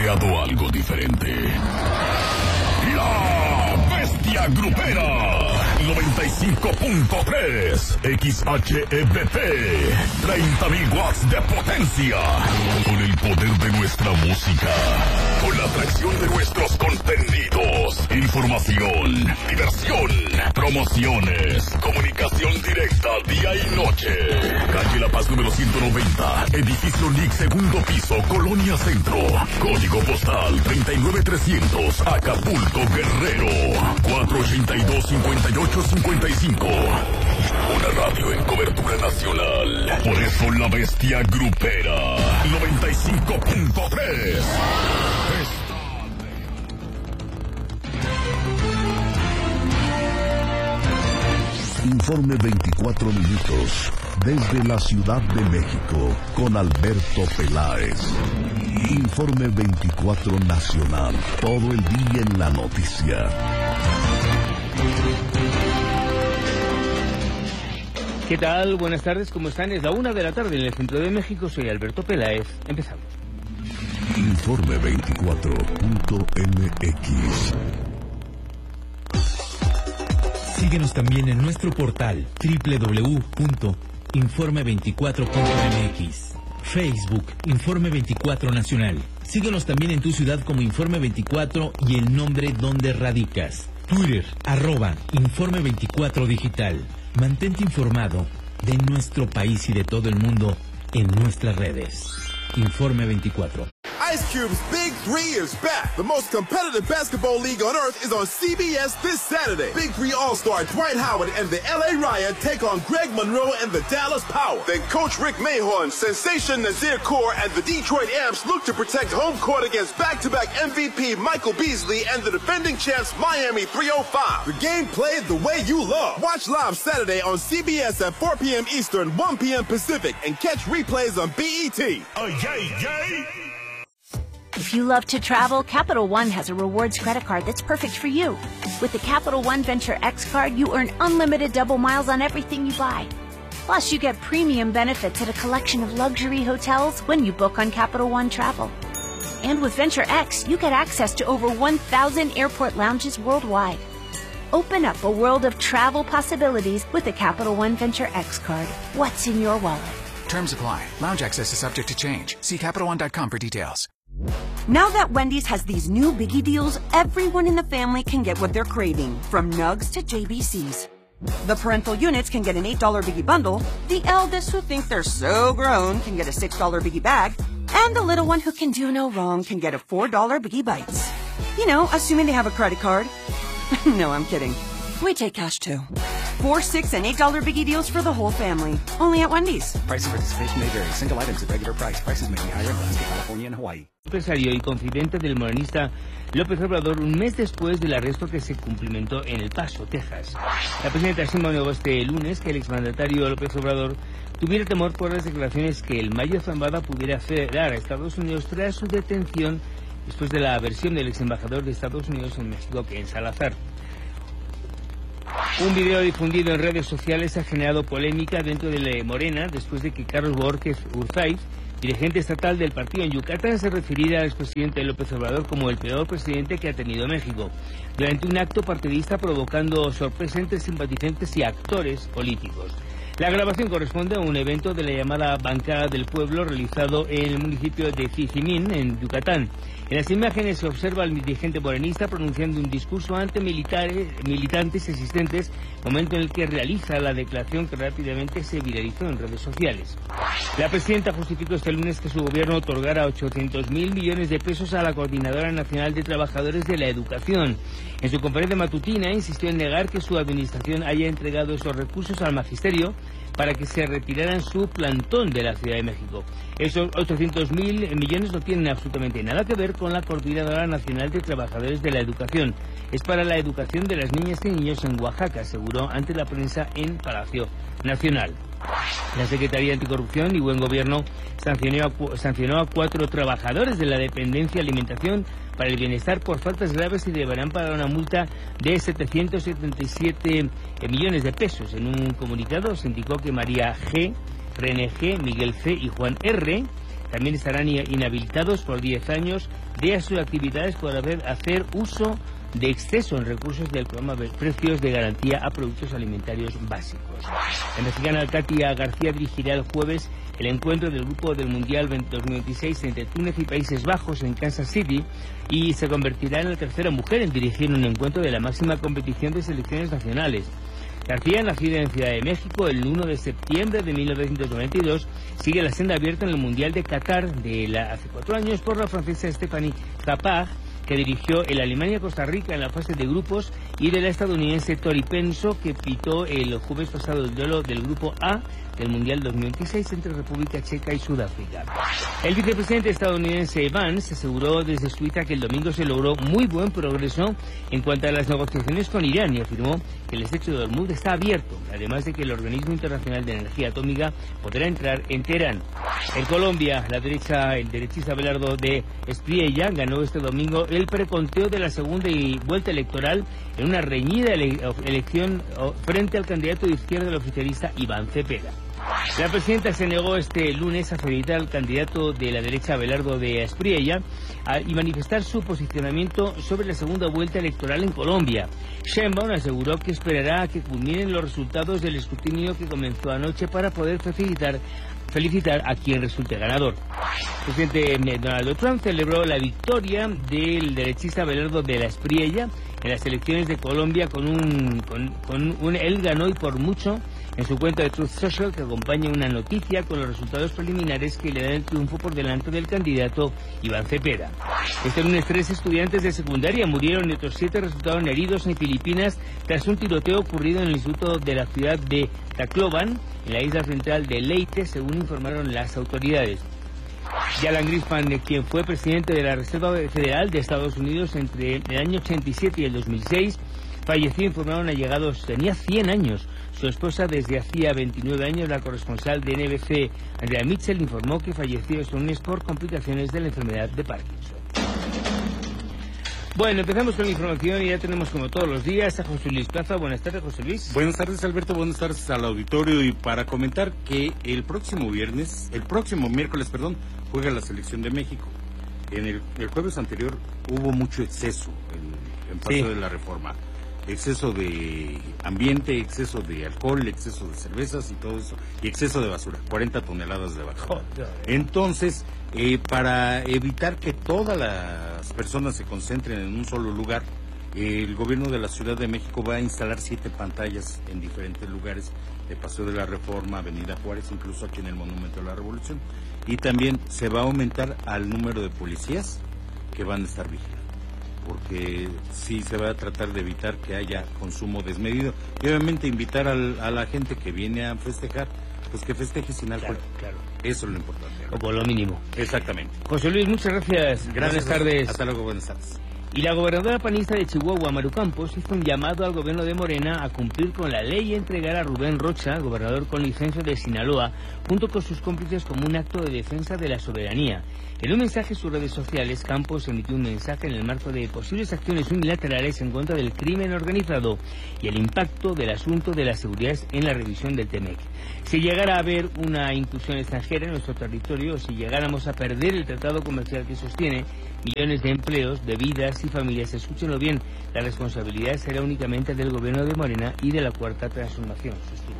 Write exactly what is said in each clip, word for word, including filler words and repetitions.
creado algo diferente. La Bestia Grupera. noventa y cinco punto tres X H E B P, treinta mil watts de potencia, con el poder de nuestra música, con la atracción de nuestros contenidos, información, diversión, promociones, comunicación directa día y noche. Calle La Paz número ciento noventa, edificio L I C, segundo piso, Colonia Centro, código postal treinta y nueve trescientos, Acapulco, Guerrero, cuatro ochenta y dos, cincuenta y ocho cincuenta y cinco. Una radio en cobertura nacional. Por eso la Bestia Grupera. noventa y cinco punto tres. Informe veinticuatro minutos. Desde la Ciudad de México, con Alberto Peláez. Informe veinticuatro Nacional. Todo el día en la noticia. ¿Qué tal? Buenas tardes, ¿cómo están? Es la una de la tarde en el centro de México. Soy Alberto Peláez. Empezamos. Informe veinticuatro punto M X. Síguenos también en nuestro portal doble u doble u doble u punto informe veinticuatro punto M X. Facebook, Informe veinticuatro Nacional. Síguenos también en tu ciudad como Informe veinticuatro y el nombre donde radicas. Twitter, arroba Informe veinticuatro Digital. Mantente informado de nuestro país y de todo el mundo en nuestras redes. Informe veinticuatro. Ice Cube's Big Three is back. The most competitive basketball league on earth is on C B S this Saturday. Big Three All-Star Dwight Howard and the L A Riot take on Greg Monroe and the Dallas Power. Then Coach Rick Mahorn, Sensation Nazir Kaur, and the Detroit Amps look to protect home court against back-to-back M V P Michael Beasley and the defending champs Miami three oh five. The game played the way you love. Watch live Saturday on C B S at four p.m. Eastern, one p.m. Pacific, and catch replays on B E T. Oh, yay, yay! If you love to travel, Capital One has a rewards credit card that's perfect for you. With the Capital One Venture X card, you earn unlimited double miles on everything you buy. Plus, you get premium benefits at a collection of luxury hotels when you book on Capital One Travel. And with Venture X, you get access to over one thousand airport lounges worldwide. Open up a world of travel possibilities with the Capital One Venture X card. What's in your wallet? Terms apply. Lounge access is subject to change. See Capital One dot com for details. Now that Wendy's has these new biggie deals, everyone in the family can get what they're craving, from nugs to J B Cs. The parental units can get an eight dollar biggie bundle, the eldest who think they're so grown can get a six dollar biggie bag, and the little one who can do no wrong can get a four dollar biggie bites. You know, assuming they have a credit card. No, I'm kidding. We take cash too. Four, six, and eight dollar biggie deals for the whole family. Only at Wendy's. Price of participation may vary. Single items at regular price. Prices may be higher in Alaska, California, and Hawaii. Empresario y confidente del morenista López Obrador un mes después del arresto que se cumplimentó en El Paso, Texas. La presidenta Sheinbaum negó este lunes que el exmandatario López Obrador tuviera temor por las declaraciones que el mayo Zambada pudiera hacer a Estados Unidos tras su detención después de la versión del ex embajador de Estados Unidos en México, Ken Salazar. Un video difundido en redes sociales ha generado polémica dentro de Morena después de que Carlos Borges Urzaiz, dirigente estatal del partido en Yucatán, se refiriera al expresidente López Obrador como el peor presidente que ha tenido México, durante un acto partidista provocando sorpresa entre simpatizantes y actores políticos. La grabación corresponde a un evento de la llamada Bancada del Pueblo realizado en el municipio de Cizimín, en Yucatán. En las imágenes se observa al dirigente morenista pronunciando un discurso ante militares, militantes existentes, momento en el que realiza la declaración que rápidamente se viralizó en redes sociales. La presidenta justificó este lunes que su gobierno otorgara ochocientos mil millones de pesos a la Coordinadora Nacional de Trabajadores de la Educación. En su conferencia matutina insistió en negar que su administración haya entregado esos recursos al magisterio para que se retiraran su plantón de la Ciudad de México. Esos ochocientos mil millones no tienen absolutamente nada que ver con la Coordinadora Nacional de Trabajadores de la Educación. Es para la educación de las niñas y niños en Oaxaca, aseguró ante la prensa en Palacio Nacional. La Secretaría Anticorrupción y Buen Gobierno sancionó a, sancionó a cuatro trabajadores de la dependencia alimentación para el bienestar por faltas graves y deberán pagar una multa de setecientos setenta y siete millones de pesos. En un comunicado se indicó que María G., René G., Miguel C. y Juan R. También estarán inhabilitados por diez años de sus actividades por haber hacer uso de exceso en recursos del programa de precios de garantía a productos alimentarios básicos. La mexicana Katia García dirigirá el jueves el encuentro del Grupo del Mundial dos mil veintiséis entre Túnez y Países Bajos en Kansas City y se convertirá en la tercera mujer en dirigir un encuentro de la máxima competición de selecciones nacionales. García, nacida en Ciudad de México el uno de septiembre de mil novecientos noventa y dos, sigue la senda abierta en el Mundial de Qatar de la, hace cuatro años por la francesa Stephanie Capag, que dirigió el Alemania-Costa Rica en la fase de grupos, y de la estadounidense Tori Penso, que pitó el jueves pasado el duelo del Grupo A del Mundial dos mil veintiséis entre República Checa y Sudáfrica. El vicepresidente estadounidense Vance aseguró desde Suiza que el domingo se logró muy buen progreso en cuanto a las negociaciones con Irán y afirmó que el estrecho de Hormuz está abierto, además de que el Organismo Internacional de Energía Atómica podrá entrar en Teherán. En Colombia, la derecha, el derechista Abelardo de Espriella ganó este domingo el preconteo de la segunda vuelta electoral en una reñida ele elección frente al candidato de izquierda, el oficialista Iván Cepeda. La presidenta se negó este lunes a felicitar al candidato de la derecha Abelardo de Espriella y manifestar su posicionamiento sobre la segunda vuelta electoral en Colombia. Sheinbaum aseguró que esperará a que culminen los resultados del escrutinio que comenzó anoche para poder felicitar felicitar a quien resulte ganador. El presidente Donald Trump celebró la victoria del derechista Abelardo de la Espriella en las elecciones de Colombia con un, con, con un él ganó y por mucho en su cuenta de Truth Social, que acompaña una noticia con los resultados preliminares que le dan el triunfo por delante del candidato Iván Cepeda. Este lunes tres estudiantes de secundaria murieron y otros siete resultaron heridos en Filipinas tras un tiroteo ocurrido en el instituto de la ciudad de Tacloban, en la isla central de Leyte, según informaron las autoridades. Y Alan Greenspan, quien fue presidente de la Reserva Federal de Estados Unidos entre el año ochenta y siete y el dos mil seis, falleció, informaron allegados, tenía cien años. Su esposa desde hacía veintinueve años, la corresponsal de N B C, Andrea Mitchell, informó que falleció este lunes por complicaciones de la enfermedad de Parkinson. Bueno, empezamos con la información y ya tenemos como todos los días a José Luis Plaza. Buenas tardes, José Luis. Buenas tardes, Alberto. Buenas tardes al auditorio. Y para comentar que el próximo viernes, el próximo miércoles, perdón, juega la selección de México. En el, el jueves anterior hubo mucho exceso en, en Paso sí. de la Reforma. Exceso de ambiente, exceso de alcohol, exceso de cervezas y todo eso, y exceso de basura, cuarenta toneladas de basura. Entonces, eh, para evitar que todas las personas se concentren en un solo lugar, eh, el gobierno de la Ciudad de México va a instalar siete pantallas en diferentes lugares de Paseo de la Reforma, Avenida Juárez, incluso aquí en el Monumento a la Revolución, y también se va a aumentar al número de policías que van a estar vigilando, porque sí se va a tratar de evitar que haya consumo desmedido y obviamente invitar al, a la gente que viene a festejar, pues que festeje sin alcohol. Claro, claro. Eso es lo importante. O por lo mínimo. Exactamente. José Luis, muchas gracias. Gracias. Buenas tardes. Hasta luego, buenas tardes. Y la gobernadora panista de Chihuahua, Maru Campos, hizo un llamado al gobierno de Morena a cumplir con la ley y entregar a Rubén Rocha, gobernador con licencia de Sinaloa, junto con sus cómplices como un acto de defensa de la soberanía. En un mensaje en sus redes sociales, Campos emitió un mensaje en el marco de posibles acciones unilaterales en contra del crimen organizado y el impacto del asunto de la seguridad en la revisión del T M E C. Si llegara a haber una inclusión extranjera en nuestro territorio, si llegáramos a perder el tratado comercial que sostiene millones de empleos, de vidas y familias, escúchenlo bien, la responsabilidad será únicamente del gobierno de Morena y de la Cuarta Transformación, sostuvo.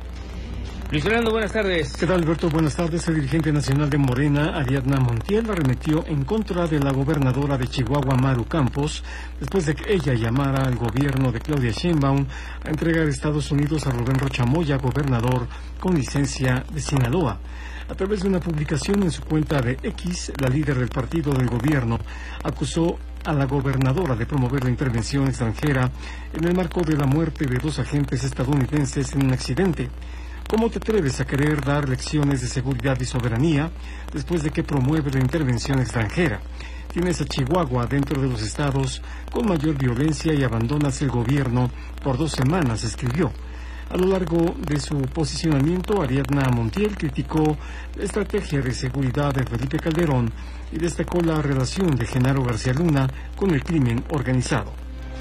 Luis Fernando, buenas tardes. ¿Qué tal, Alberto? Buenas tardes. El dirigente nacional de Morena, Ariadna Montiel, arremetió en contra de la gobernadora de Chihuahua, Maru Campos, después de que ella llamara al gobierno de Claudia Sheinbaum a entregar a Estados Unidos a Rubén Rocha Moya, gobernador con licencia de Sinaloa. A través de una publicación en su cuenta de X, la líder del partido del gobierno acusó a la gobernadora de promover la intervención extranjera en el marco de la muerte de dos agentes estadounidenses en un accidente. ¿Cómo te atreves a querer dar lecciones de seguridad y soberanía después de que promueve la intervención extranjera? Tienes a Chihuahua dentro de los estados con mayor violencia y abandonas el gobierno por dos semanas, escribió. A lo largo de su posicionamiento, Ariadna Montiel criticó la estrategia de seguridad de Felipe Calderón y destacó la relación de Genaro García Luna con el crimen organizado.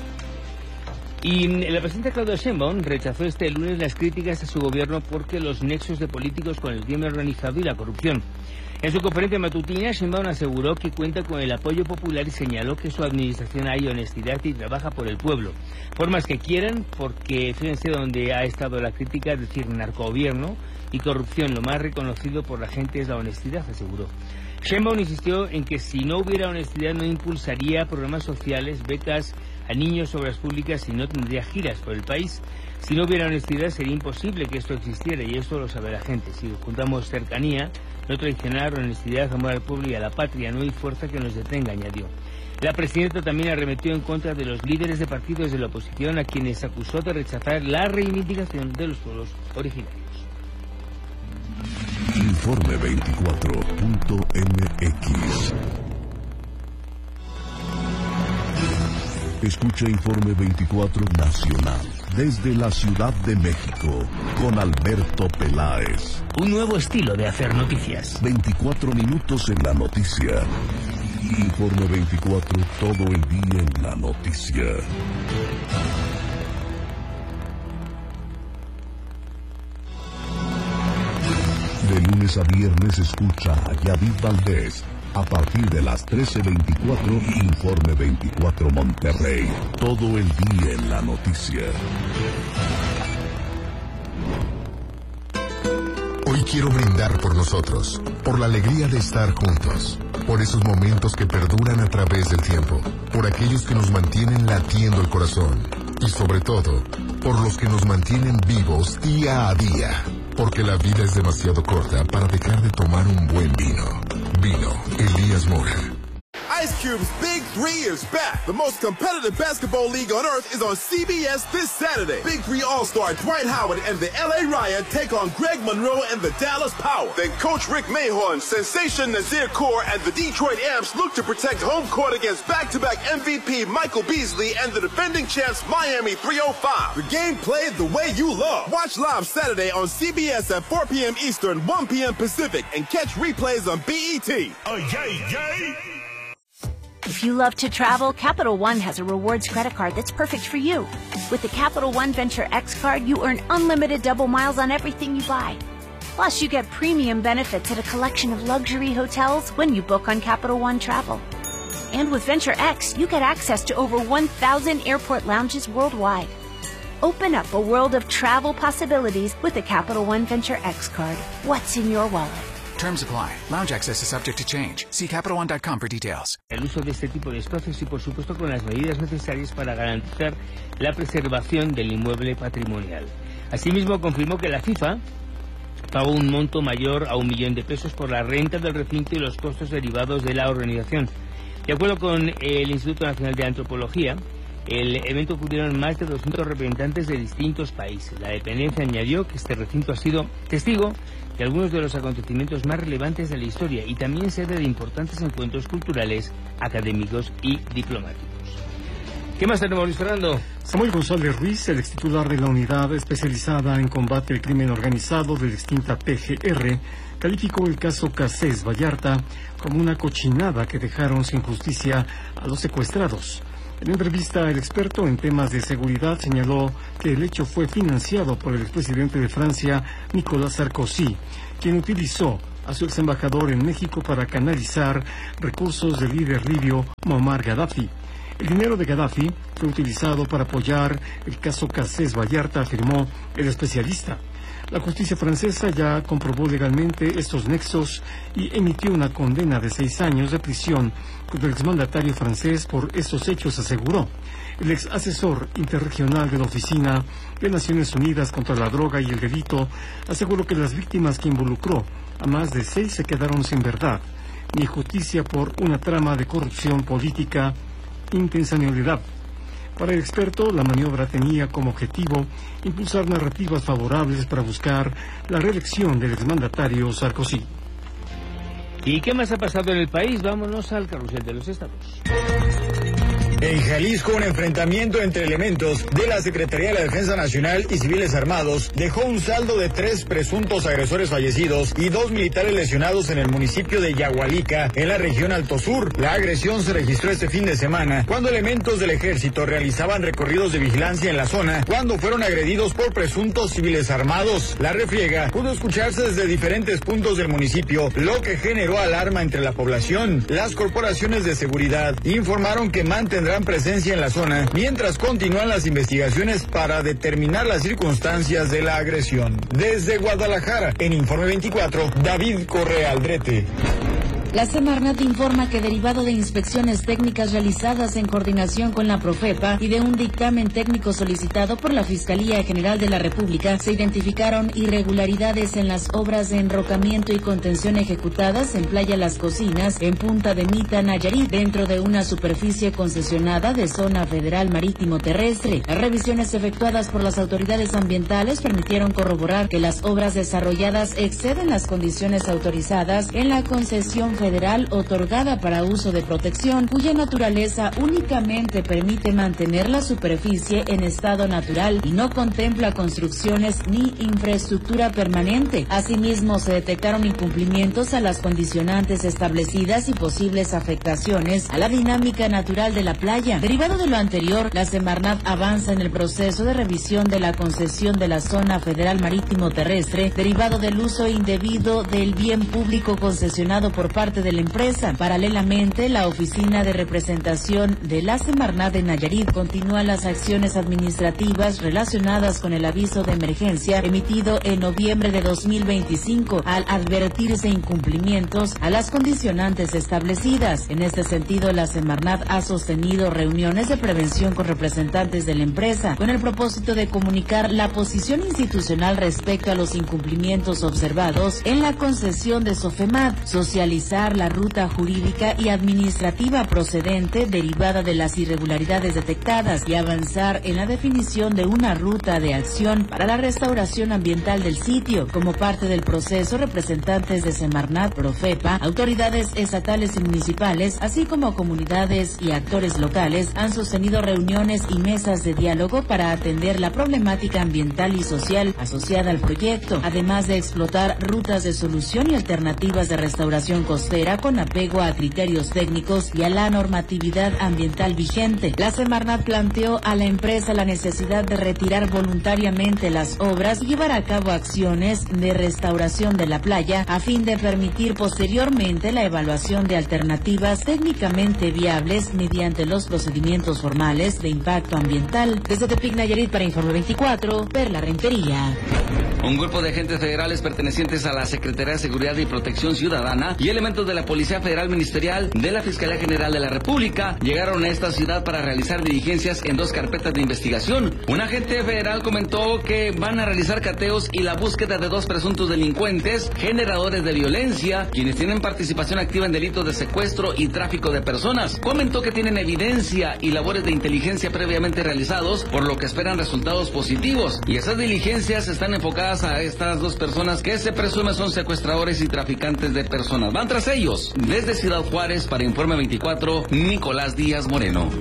Y la presidenta Claudia Sheinbaum rechazó este lunes las críticas a su gobierno porque los nexos de políticos con el crimen organizado y la corrupción. En su conferencia matutina, Sheinbaum aseguró que cuenta con el apoyo popular y señaló que su administración hay honestidad y trabaja por el pueblo. Formas que quieran, porque fíjense donde ha estado la crítica, es decir, narcogobierno y corrupción. Lo más reconocido por la gente es la honestidad, aseguró. Sheinbaum insistió en que si no hubiera honestidad no impulsaría programas sociales, becas a niños, obras públicas y no tendría giras por el país. Si no hubiera honestidad sería imposible que esto existiera y esto lo sabe la gente. Si juntamos cercanía, no traicionar, honestidad, amor al pueblo y a la patria, no hay fuerza que nos detenga, añadió. La presidenta también arremetió en contra de los líderes de partidos de la oposición a quienes acusó de rechazar la reivindicación de los pueblos originarios. Informe veinticuatro punto M X. Escucha Informe veinticuatro Nacional desde la Ciudad de México con Alberto Peláez. Un nuevo estilo de hacer noticias. veinticuatro minutos en la noticia. Informe veinticuatro, todo el día en la noticia. De lunes a viernes escucha a Yadid Valdés. A partir de las trece veinticuatro, Informe veinticuatro Monterrey. Todo el día en la noticia. Hoy quiero brindar por nosotros, por la alegría de estar juntos, por esos momentos que perduran a través del tiempo, por aquellos que nos mantienen latiendo el corazón y sobre todo, por los que nos mantienen vivos día a día, porque la vida es demasiado corta para dejar de tomar un buen vino. Vino Elías Mora. Ice Cube's Big Three is back. The most competitive basketball league on earth is on C B S this Saturday. Big Three All-Star Dwight Howard and the L A Riot take on Greg Monroe and the Dallas Power. Then Coach Rick Mahorn, Sensation Nazir Kaur, and the Detroit Amps look to protect home court against back-to-back M V P Michael Beasley and the defending champs Miami three oh five. The game played the way you love. Watch live Saturday on C B S at four p.m. Eastern, one p.m. Pacific, and catch replays on B E T. Oh, yay, yay! If you love to travel, Capital One has a rewards credit card that's perfect for you. With the Capital One Venture X card, you earn unlimited double miles on everything you buy. Plus, you get premium benefits at a collection of luxury hotels when you book on Capital One Travel. And with Venture X, you get access to over one thousand airport lounges worldwide. Open up a world of travel possibilities with the Capital One Venture X card. What's in your wallet? Terms apply. Lounge access is subject to change. See Capital One dot com for details. El uso de este tipo de espacios y, por supuesto, con las medidas necesarias para garantizar la preservación del inmueble patrimonial. Asimismo, confirmó que la FIFA pagó un monto mayor a un millón de pesos por la renta del recinto y los costos derivados de la organización. De acuerdo con el Instituto Nacional de Antropología, el evento acudieron más de doscientos representantes de distintos países. La dependencia añadió que este recinto ha sido testigo de algunos de los acontecimientos más relevantes de la historia y también sede de importantes encuentros culturales, académicos y diplomáticos. ¿Qué más tenemos, Luis Fernando? Samuel González Ruiz, el extitular de la unidad especializada en combate al crimen organizado de la extinta P G R, calificó el caso Cassés Vallarta como una cochinada que dejaron sin justicia a los secuestrados. En entrevista, el experto en temas de seguridad señaló que el hecho fue financiado por el expresidente de Francia, Nicolas Sarkozy, quien utilizó a su ex embajador en México para canalizar recursos del líder libio Muammar Gaddafi. El dinero de Gaddafi fue utilizado para apoyar el caso Cassés Vallarta, afirmó el especialista. La justicia francesa ya comprobó legalmente estos nexos y emitió una condena de seis años de prisión contra el exmandatario francés por estos hechos, aseguró. El ex asesor interregional de la Oficina de Naciones Unidas contra la Droga y el Delito aseguró que las víctimas que involucró a más de seis se quedaron sin verdad ni justicia por una trama de corrupción política, intencionalidad. Para el experto, la maniobra tenía como objetivo impulsar narrativas favorables para buscar la reelección del exmandatario Sarkozy. ¿Y qué más ha pasado en el país? Vámonos al carrusel de los estados. En Jalisco, un enfrentamiento entre elementos de la Secretaría de la Defensa Nacional y civiles armados dejó un saldo de tres presuntos agresores fallecidos y dos militares lesionados en el municipio de Yagualica, en la región Alto Sur. La agresión se registró este fin de semana, cuando elementos del ejército realizaban recorridos de vigilancia en la zona, cuando fueron agredidos por presuntos civiles armados. La refriega pudo escucharse desde diferentes puntos del municipio, lo que generó alarma entre la población. Las corporaciones de seguridad informaron que mantendrán presencia en la zona mientras continúan las investigaciones para determinar las circunstancias de la agresión. Desde Guadalajara, en Informe veinticuatro, David Correa Aldrete. La Semarnat informa que derivado de inspecciones técnicas realizadas en coordinación con la Profepa y de un dictamen técnico solicitado por la Fiscalía General de la República, se identificaron irregularidades en las obras de enrocamiento y contención ejecutadas en Playa Las Cocinas, en Punta de Mita, Nayarit, dentro de una superficie concesionada de Zona Federal Marítimo Terrestre. Las revisiones efectuadas por las autoridades ambientales permitieron corroborar que las obras desarrolladas exceden las condiciones autorizadas en la concesión federal otorgada para uso de protección, cuya naturaleza únicamente permite mantener la superficie en estado natural y no contempla construcciones ni infraestructura permanente. Asimismo, se detectaron incumplimientos a las condicionantes establecidas y posibles afectaciones a la dinámica natural de la playa. Derivado de lo anterior, la Semarnat avanza en el proceso de revisión de la concesión de la Zona Federal Marítimo Terrestre, derivado del uso indebido del bien público concesionado por parte de la empresa. Paralelamente, la Oficina de Representación de la Semarnat de Nayarit continúa las acciones administrativas relacionadas con el aviso de emergencia emitido en noviembre de dos mil veinticinco al advertirse incumplimientos a las condicionantes establecidas. En este sentido, la Semarnat ha sostenido reuniones de prevención con representantes de la empresa con el propósito de comunicar la posición institucional respecto a los incumplimientos observados en la concesión de Sofemat, socializar la ruta jurídica y administrativa procedente derivada de las irregularidades detectadas y avanzar en la definición de una ruta de acción para la restauración ambiental del sitio. Como parte del proceso, representantes de Semarnat, Profepa, autoridades estatales y municipales, así como comunidades y actores locales, han sostenido reuniones y mesas de diálogo para atender la problemática ambiental y social asociada al proyecto, además de explotar rutas de solución y alternativas de restauración costera con apego a criterios técnicos y a la normatividad ambiental vigente. La Semarnat planteó a la empresa la necesidad de retirar voluntariamente las obras y llevar a cabo acciones de restauración de la playa a fin de permitir posteriormente la evaluación de alternativas técnicamente viables mediante los procedimientos formales de impacto ambiental. Desde Tepic, Nayarit, para Informe veinticuatro, Perla Rentería. Un grupo de agentes federales pertenecientes a la Secretaría de Seguridad y Protección Ciudadana y elementos de la Policía Federal Ministerial de la Fiscalía General de la República llegaron a esta ciudad para realizar diligencias en dos carpetas de investigación. Un agente federal comentó que van a realizar cateos y la búsqueda de dos presuntos delincuentes generadores de violencia, quienes tienen participación activa en delitos de secuestro y tráfico de personas. Comentó que tienen evidencia y labores de inteligencia previamente realizados, por lo que esperan resultados positivos. Y esas diligencias están enfocadas a estas dos personas que se presume son secuestradores y traficantes de personas. Van tras ellos. Desde Ciudad Juárez, para Informe veinticuatro, Nicolás Díaz Moreno.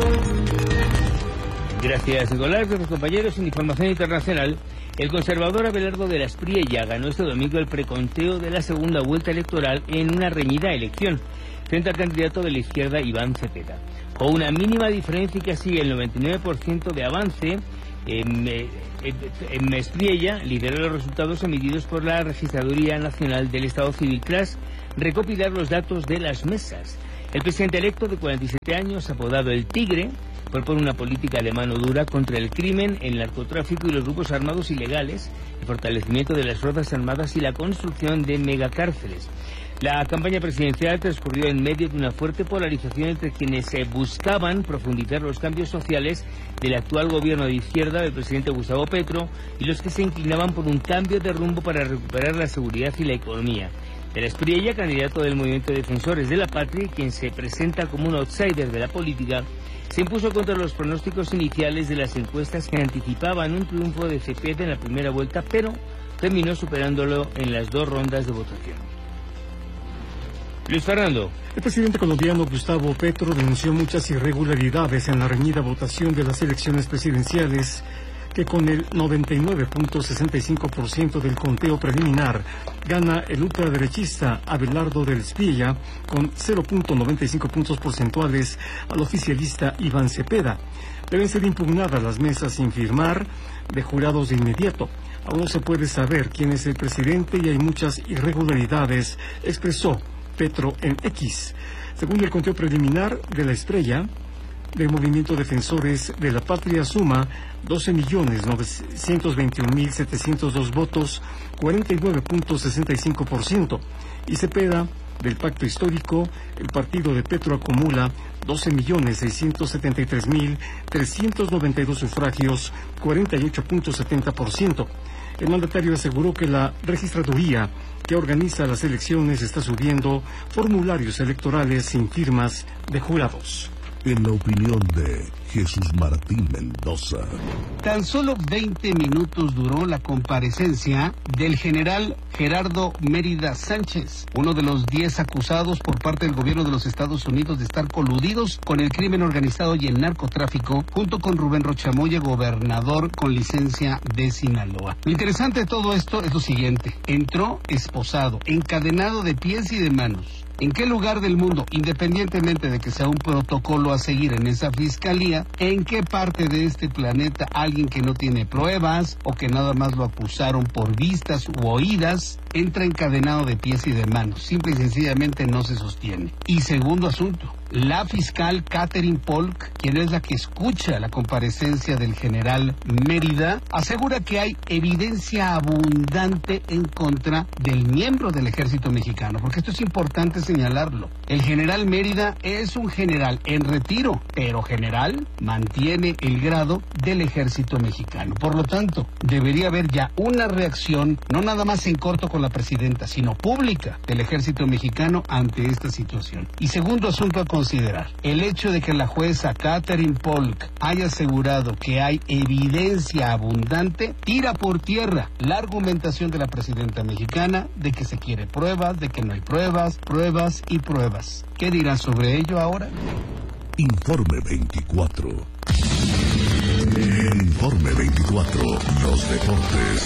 Gracias, Nicolás. Nuestros compañeros en Información Internacional. El conservador Abelardo de la Espriella ganó este domingo el preconteo de la segunda vuelta electoral en una reñida elección frente al candidato de la izquierda Iván Cepeda. Con una mínima diferencia y casi el noventa y nueve por ciento de avance, en, en, en Espriella lideró los resultados emitidos por la Registraduría Nacional del Estado Civil tras recopilar los datos de las mesas. El presidente electo, de cuarenta y siete años, apodado El Tigre, propone una política de mano dura contra el crimen, el narcotráfico y los grupos armados ilegales, el fortalecimiento de las fuerzas armadas y la construcción de megacárceles. La campaña presidencial transcurrió en medio de una fuerte polarización entre quienes se buscaban profundizar los cambios sociales del actual gobierno de izquierda del presidente Gustavo Petro y los que se inclinaban por un cambio de rumbo para recuperar la seguridad y la economía. De la Espriella, candidato del Movimiento de Defensores de la Patria, quien se presenta como un outsider de la política, se impuso contra los pronósticos iniciales de las encuestas que anticipaban un triunfo de Cepeda en la primera vuelta, pero terminó superándolo en las dos rondas de votación. Luis Fernando. El presidente colombiano Gustavo Petro denunció muchas irregularidades en la reñida votación de las elecciones presidenciales, que con el noventa y nueve punto sesenta y cinco por ciento del conteo preliminar gana el ultraderechista Abelardo del Espilla con cero punto noventa y cinco puntos porcentuales al oficialista Iván Cepeda. Deben ser impugnadas las mesas sin firmar de jurados de inmediato. Aún no se puede saber quién es el presidente y hay muchas irregularidades, expresó Petro en X. Según el conteo preliminar de la Estrella, del Movimiento Defensores de la Patria suma doce millones novecientos veintiún mil setecientos dos votos, cuarenta y nueve punto sesenta y cinco por ciento. Y Cepeda, del Pacto Histórico, el partido de Petro acumula doce millones seiscientos setenta y tres mil trescientos noventa y dos sufragios, cuarenta y ocho punto setenta por ciento. El mandatario aseguró que la registraduría que organiza las elecciones está subiendo formularios electorales sin firmas de jurados. En la opinión de Jesús Martín Mendoza. Tan solo veinte minutos duró la comparecencia del general Gerardo Mérida Sánchez, uno de los diez acusados por parte del gobierno de los Estados Unidos de estar coludidos con el crimen organizado y el narcotráfico, junto con Rubén Rochamoya, gobernador con licencia de Sinaloa. Lo interesante de todo esto es lo siguiente: entró esposado, encadenado de pies y de manos. ¿En qué lugar del mundo, independientemente de que sea un protocolo a seguir en esa fiscalía, en qué parte de este planeta alguien que no tiene pruebas o que nada más lo acusaron por vistas u oídas entra encadenado de pies y de manos? Simple y sencillamente no se sostiene. Y segundo asunto, la fiscal Catherine Polk, quien es la que escucha la comparecencia del general Mérida, asegura que hay evidencia abundante en contra del miembro del ejército mexicano, porque esto es importante señalarlo. El general Mérida es un general en retiro, pero general mantiene el grado del ejército mexicano. Por lo tanto, debería haber ya una reacción, no nada más en corto con la presidenta, sino pública del ejército mexicano ante esta situación. Y segundo asunto a considerar, el hecho de que la jueza Catherine Polk haya asegurado que hay evidencia abundante tira por tierra la argumentación de la presidenta mexicana de que se quiere pruebas, de que no hay pruebas, pruebas y pruebas. ¿Qué dirá sobre ello ahora? Informe veinticuatro. Informe veinticuatro. Los deportes.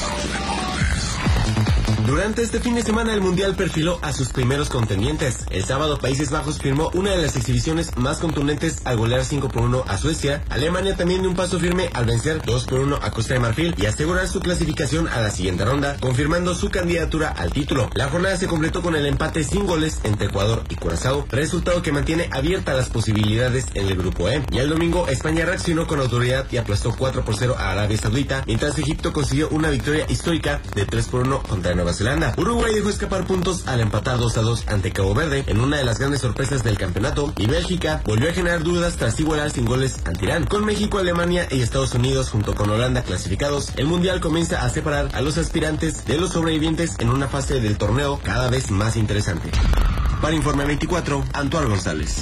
Durante este fin de semana el Mundial perfiló a sus primeros contendientes. El sábado Países Bajos firmó una de las exhibiciones más contundentes al golear cinco por uno a Suecia. Alemania también dio un paso firme al vencer dos por uno a Costa de Marfil y asegurar su clasificación a la siguiente ronda, confirmando su candidatura al título. La jornada se completó con el empate sin goles entre Ecuador y Curazao, resultado que mantiene abiertas las posibilidades en el grupo E. Y el domingo España reaccionó con autoridad y aplastó cuatro por cero a Arabia Saudita, mientras Egipto consiguió una victoria histórica de tres por uno contra Nueva Zelanda. Uruguay dejó escapar puntos al empatar dos a dos ante Cabo Verde en una de las grandes sorpresas del campeonato, y Bélgica volvió a generar dudas tras igualar sin goles ante Irán. Con México, Alemania y Estados Unidos junto con Holanda clasificados, el Mundial comienza a separar a los aspirantes de los sobrevivientes en una fase del torneo cada vez más interesante. Para Informe veinticuatro, Antoine González.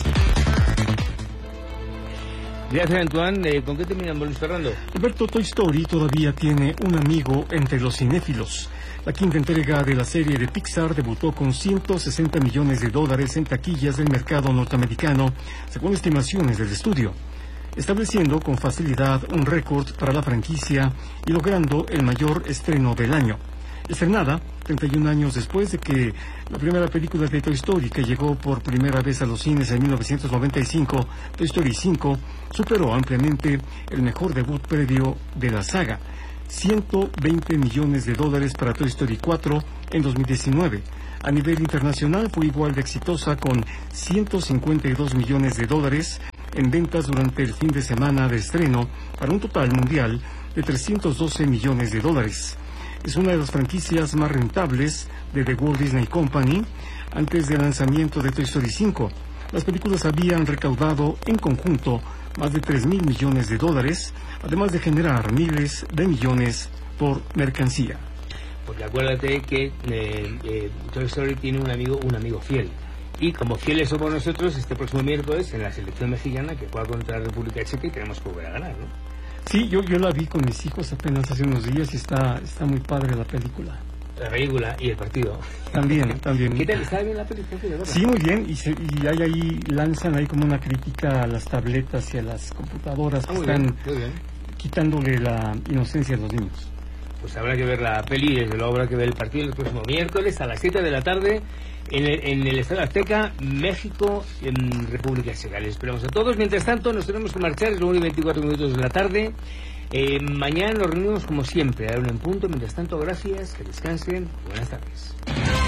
Gracias, Antoine. ¿Con qué terminamos, Luis Fernando? Alberto, Toy Story todavía tiene un amigo entre los cinéfilos. La quinta entrega de la serie de Pixar debutó con ciento sesenta millones de dólares en taquillas del mercado norteamericano, según estimaciones del estudio, estableciendo con facilidad un récord para la franquicia y logrando el mayor estreno del año. Estrenada treinta y un años después de que la primera película de Toy Story, que llegó por primera vez a los cines en mil novecientos noventa y cinco, Toy Story cinco, superó ampliamente el mejor debut previo de la saga. ciento veinte millones de dólares para Toy Story cuatro en dos mil diecinueve. A nivel internacional fue igual de exitosa, con ciento cincuenta y dos millones de dólares en ventas durante el fin de semana de estreno, para un total mundial de trescientos doce millones de dólares. Es una de las franquicias más rentables de The Walt Disney Company. Antes del lanzamiento de Toy Story cinco, las películas habían recaudado en conjunto más de tres mil millones de dólares, además de generar miles de millones por mercancía. Porque acuérdate que eh, eh, Toy Story tiene un amigo, un amigo fiel. Y como fieles somos nosotros, este próximo miércoles en la selección mexicana que juega contra la República Checa, y tenemos que volver a ganar, ¿no? Sí, yo, yo la vi con mis hijos apenas hace unos días y está, está muy padre la película. La película y el partido. También, también. ¿Qué tal? ¿Estaba bien la película? Sí, muy bien. Y, se, y hay ahí, lanzan ahí como una crítica a las tabletas y a las computadoras que ah, están bien, muy bien. quitándole la inocencia a los niños. Pues habrá que ver la peli y desde luego habrá que ver el partido el próximo miércoles a las siete de la tarde en el, en el Estadio Azteca, México, en República Checa. Les esperamos a todos. Mientras tanto, nos tenemos que marchar, es la una y veinticuatro minutos de la tarde. Eh, mañana nos reunimos como siempre, a la una en punto. Mientras tanto, gracias, que descansen. Buenas tardes.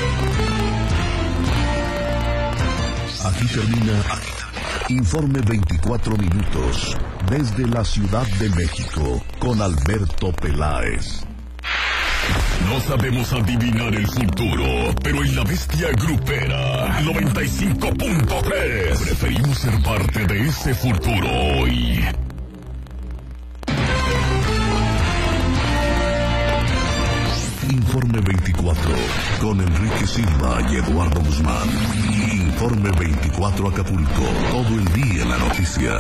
Aquí termina Informe veinticuatro minutos desde la Ciudad de México con Alberto Peláez. No sabemos adivinar el futuro, pero en la bestia grupera noventa y cinco punto tres preferimos ser parte de ese futuro hoy. Informe veinticuatro con Enrique Silva y Eduardo Guzmán. Informe veinticuatro Acapulco, todo el día en la noticia.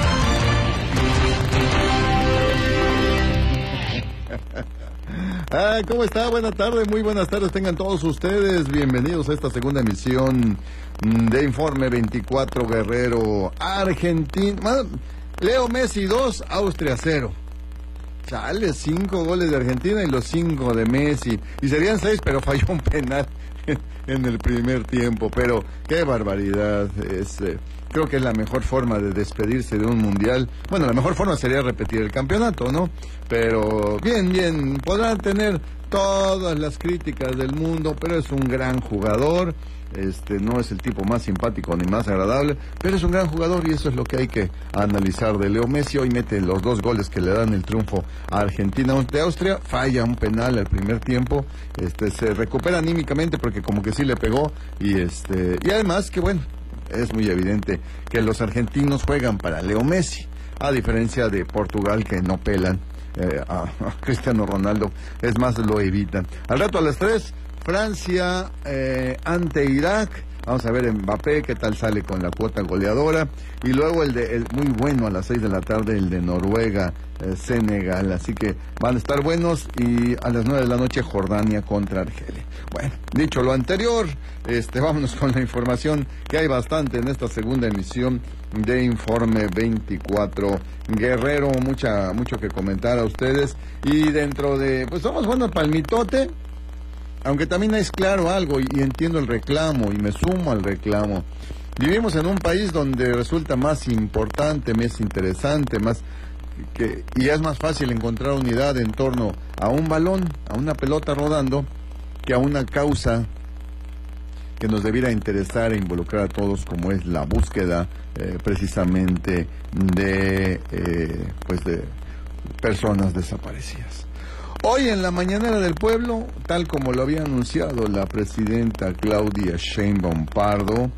Ah, ¿cómo está? Buenas tardes, muy buenas tardes tengan todos ustedes. Bienvenidos a esta segunda emisión de Informe veinticuatro Guerrero. Argentina, Leo Messi dos, Austria cero. Chale, cinco goles de Argentina y los cinco de Messi. Y serían seis, pero falló un penal en el primer tiempo. Pero qué barbaridad. Es, eh, creo que es la mejor forma de despedirse de un mundial. Bueno, la mejor forma sería repetir el campeonato, ¿no? Pero bien, bien, podrán tener todas las críticas del mundo, pero es un gran jugador. Este no es el tipo más simpático ni más agradable, pero es un gran jugador y eso es lo que hay que analizar de Leo Messi. Hoy mete los dos goles que le dan el triunfo a Argentina ante Austria, falla un penal al primer tiempo, este se recupera anímicamente porque como que sí le pegó y este y además que bueno, es muy evidente que los argentinos juegan para Leo Messi, a diferencia de Portugal que no pelan eh, a, a Cristiano Ronaldo, es más lo evitan. Al rato a las tres Francia eh, ante Irak. Vamos a ver Mbappé qué tal sale con la cuota goleadora. Y luego el de el muy bueno a las seis de la tarde, el de Noruega, eh, Senegal. Así que van a estar buenos. Y a las nueve de la noche Jordania contra Argelia. Bueno, dicho lo anterior, este vámonos con la información que hay bastante en esta segunda emisión de Informe veinticuatro Guerrero. Mucha, mucho que comentar a ustedes. Y dentro de, pues somos buenos palmitote. Aunque también es claro algo, y entiendo el reclamo, y me sumo al reclamo. Vivimos en un país donde resulta más importante, más interesante, más que y es más fácil encontrar unidad en torno a un balón, a una pelota rodando, que a una causa que nos debiera interesar e involucrar a todos, como es la búsqueda eh, precisamente de, eh, pues de personas desaparecidas. Hoy en la mañanera del pueblo, tal como lo había anunciado la presidenta Claudia Sheinbaum Pardo,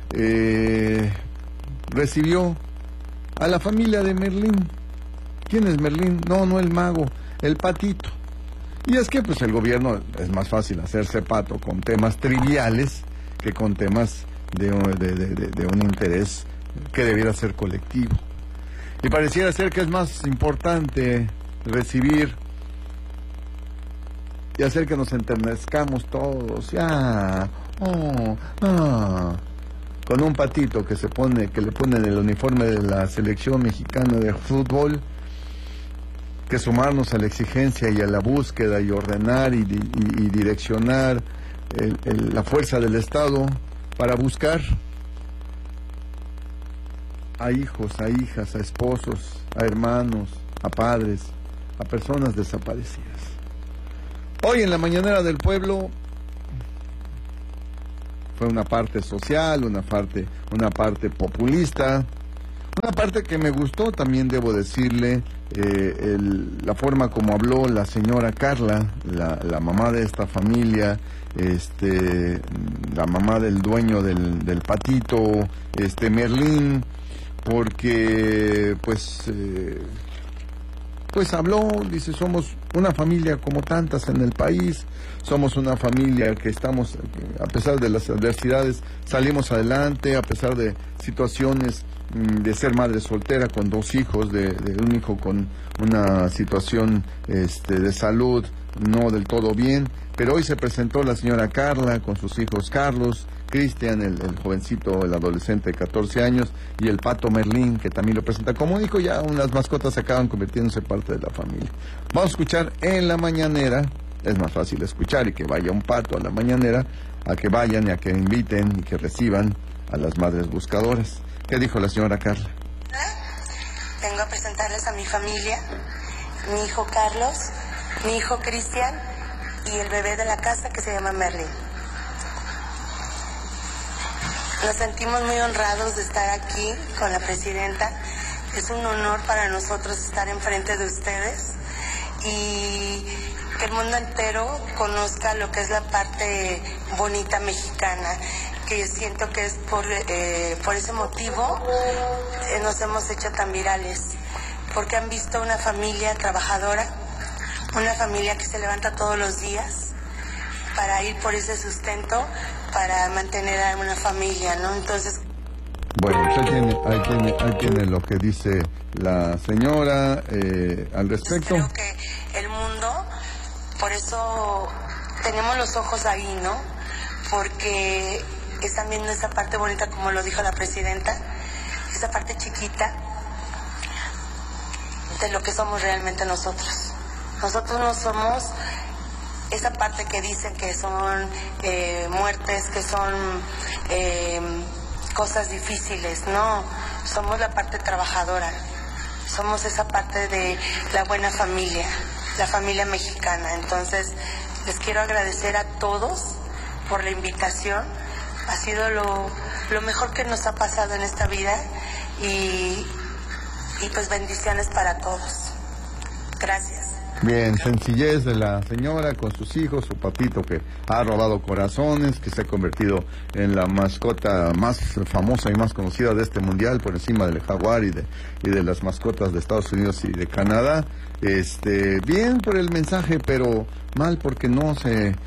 eh, recibió a la familia de Merlín. ¿Quién es Merlín? No, no el mago, el patito. Y es que pues el gobierno es más fácil hacerse pato con temas triviales que con temas de, de, de, de, de un interés que debiera ser colectivo. Y pareciera ser que es más importante recibir y hacer que nos enternezcamos todos, ya, oh, ah, con un patito que se pone, que le ponen el uniforme de la selección mexicana de fútbol, que sumarnos a la exigencia y a la búsqueda y ordenar y, y, y direccionar el, el, la fuerza del Estado para buscar a hijos, a hijas, a esposos, a hermanos, a padres, a personas desaparecidas. Hoy en la mañanera del pueblo fue una parte social, una parte, una parte populista, una parte que me gustó también, debo decirle, eh, el, la forma como habló la señora Carla, la, la mamá de esta familia, este, la mamá del dueño del, del patito, este Merlín, porque pues... Eh, Pues habló, dice, somos una familia como tantas en el país, somos una familia que estamos, a pesar de las adversidades, salimos adelante, a pesar de situaciones de ser madre soltera con dos hijos, de, de un hijo con una situación este, de salud no del todo bien, pero hoy se presentó la señora Carla con sus hijos Carlos, Cristian, el, el jovencito, el adolescente de catorce años, y el pato Merlín, que también lo presenta como hijo. Ya unas mascotas acaban convirtiéndose en parte de la familia. Vamos a escuchar en la mañanera. Es más fácil escuchar y que vaya un pato a la mañanera, a que vayan y a que inviten y que reciban a las madres buscadoras. ¿Qué dijo la señora Carla? Vengo a presentarles a mi familia, mi hijo Carlos, mi hijo Cristian y el bebé de la casa que se llama Merlin. Nos sentimos muy honrados de estar aquí con la presidenta. Es un honor para nosotros estar enfrente de ustedes y que el mundo entero conozca lo que es la parte bonita mexicana, que yo siento que es por, eh, por ese motivo eh, nos hemos hecho tan virales, porque han visto una familia trabajadora, una familia que se levanta todos los días para ir por ese sustento, para mantener a una familia, ¿no? Entonces... Bueno, pues ahí tiene, ahí tiene, ahí tiene lo que dice la señora eh, al respecto. Creo que el mundo, por eso tenemos los ojos ahí, ¿no? Porque están viendo esa parte bonita, como lo dijo la presidenta, esa parte chiquita de lo que somos realmente nosotros. Nosotros no somos esa parte que dicen que son eh, muertes, que son eh, cosas difíciles. No, somos la parte trabajadora, somos esa parte de la buena familia, la familia mexicana. Entonces, les quiero agradecer a todos por la invitación. Ha sido lo, lo mejor que nos ha pasado en esta vida y, y pues bendiciones para todos. Gracias. Bien, sencillez de la señora con sus hijos, su papito que ha robado corazones, que se ha convertido en la mascota más famosa y más conocida de este mundial, por encima del jaguar y de, y de las mascotas de Estados Unidos y de Canadá. Este, bien por el mensaje, pero mal porque no se,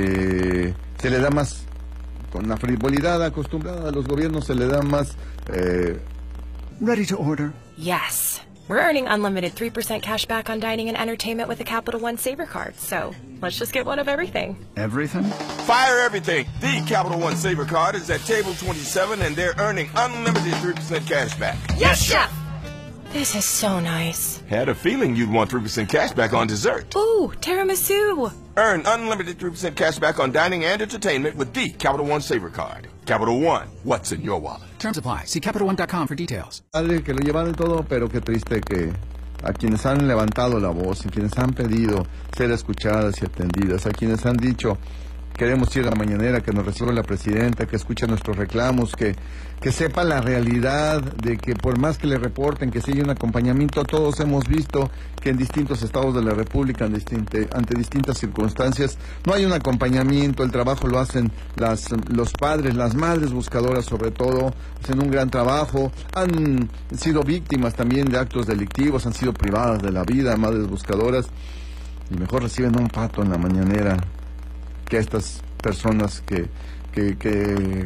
eh, se le da más, con la frivolidad acostumbrada a los gobiernos se le da más... Eh, Ready to order. Yes. We're earning unlimited three percent cash back on dining and entertainment with the Capital One Saver card. So let's just get one of everything. Everything? Fire everything. The Capital One Saver card is at table twenty-seven and they're earning unlimited three percent cash back. Yes, Chef! This is so nice. Had a feeling you'd want three percent cash back on dessert. Ooh, tiramisu. Earn unlimited three percent cash back on dining and entertainment with the Capital One Saver card. Capital One, what's in your wallet? Terms apply. See Capital One dot com for details. Padre, que lo llevaron todo, pero qué triste que a quienes han levantado la voz, a quienes han pedido ser escuchadas y atendidas, a quienes han dicho queremos ir a la mañanera, que nos reciba la presidenta, que escuche nuestros reclamos, que, que sepa la realidad de que por más que le reporten, que sigue un acompañamiento, todos hemos visto que en distintos estados de la República, en distinte, ante distintas circunstancias, no hay un acompañamiento, el trabajo lo hacen las, los padres, las madres buscadoras sobre todo, hacen un gran trabajo, han sido víctimas también de actos delictivos, han sido privadas de la vida, madres buscadoras, y mejor reciben un pato en la mañanera que estas personas que, que, que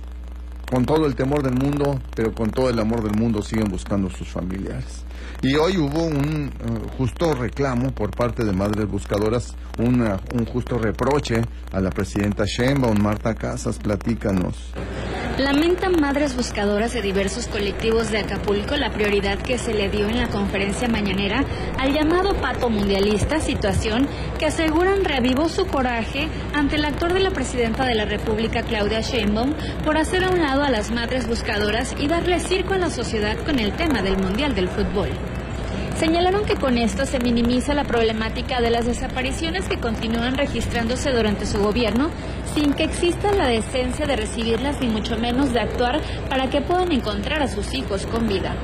con todo el temor del mundo, pero con todo el amor del mundo siguen buscando a sus familiares. Y hoy hubo un uh, justo reclamo por parte de madres buscadoras, una, un justo reproche a la presidenta Sheinbaum. Marta Casas, platícanos. Lamentan madres buscadoras de diversos colectivos de Acapulco la prioridad que se le dio en la conferencia mañanera al llamado pato mundialista, situación que aseguran reavivó su coraje ante el actuar de la presidenta de la República, Claudia Sheinbaum, por hacer a un lado a las madres buscadoras y darle circo a la sociedad con el tema del Mundial del Fútbol. Señalaron que con esto se minimiza la problemática de las desapariciones que continúan registrándose durante su gobierno, sin que exista la decencia de recibirlas ni mucho menos de actuar para que puedan encontrar a sus hijos con vida.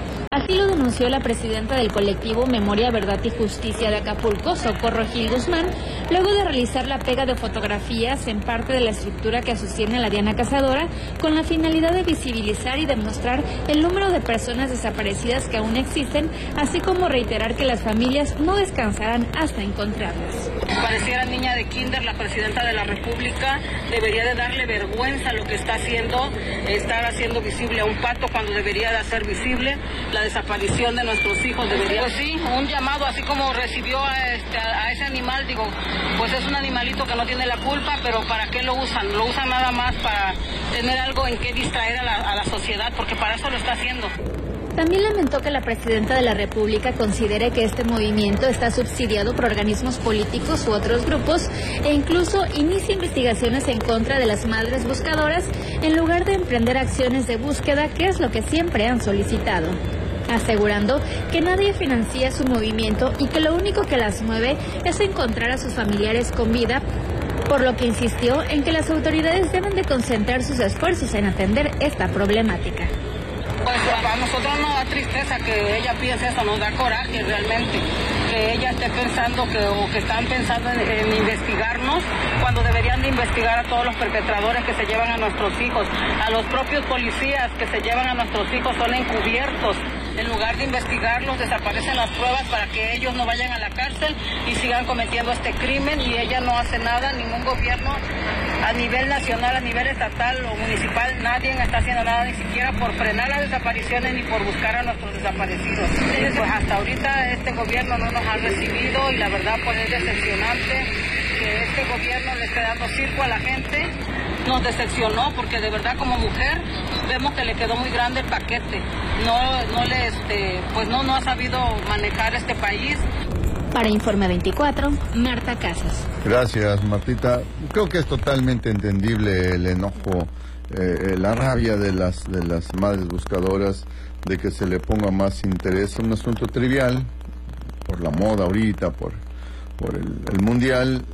Así lo denunció la presidenta del colectivo Memoria, Verdad y Justicia de Acapulco, Socorro Gil Guzmán, luego de realizar la pega de fotografías en parte de la estructura que sostiene la Diana Cazadora, con la finalidad de visibilizar y demostrar el número de personas desaparecidas que aún existen, así como reiterar que las familias no descansarán hasta encontrarlas. Pareciera niña de kinder la presidenta de la República, debería de darle vergüenza lo que está haciendo, estar haciendo visible a un pato cuando debería de hacer visible la desaparición de nuestros hijos. Debería, pues sí, un llamado así como recibió a, este, a, a ese animal, digo, pues es un animalito que no tiene la culpa, pero ¿para qué lo usan? Lo usan nada más para tener algo en que distraer a la, a la sociedad, porque para eso lo está haciendo. También lamentó que la presidenta de la República considere que este movimiento está subsidiado por organismos políticos u otros grupos e incluso inicia investigaciones en contra de las madres buscadoras en lugar de emprender acciones de búsqueda, que es lo que siempre han solicitado, asegurando que nadie financia su movimiento y que lo único que las mueve es encontrar a sus familiares con vida, por lo que insistió en que las autoridades deben de concentrar sus esfuerzos en atender esta problemática. Pues a nosotros nos da tristeza que ella piense eso, nos da coraje realmente, que ella esté pensando que, o que están pensando en, en investigarnos, cuando deberían de investigar a todos los perpetradores que se llevan a nuestros hijos, a los propios policías que se llevan a nuestros hijos, son encubiertos. En lugar de investigarlos, desaparecen las pruebas para que ellos no vayan a la cárcel y sigan cometiendo este crimen, y ella no hace nada, ningún gobierno a nivel nacional, a nivel estatal o municipal, nadie está haciendo nada, ni siquiera por frenar las desapariciones ni por buscar a nuestros desaparecidos. Pues hasta ahorita este gobierno no nos ha recibido, y la verdad pues es decepcionante que este gobierno le esté dando circo a la gente. Nos decepcionó porque de verdad como mujer vemos que le quedó muy grande el paquete. No, no le, este, pues no, no ha sabido manejar este país. Para Informe veinticuatro, Marta Casas. Gracias, Martita. Creo que es totalmente entendible el enojo, eh, la rabia de las de las madres buscadoras de que se le ponga más interés a un asunto trivial por la moda ahorita, por por el, el mundial,